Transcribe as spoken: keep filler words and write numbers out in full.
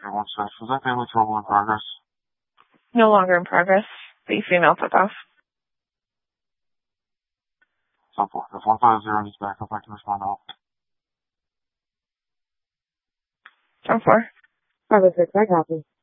one six. Is that family trouble in progress? No longer in progress. The female took off. ten four. If one five zero needs backup, I can respond to all. ten four. five oh six, I copy.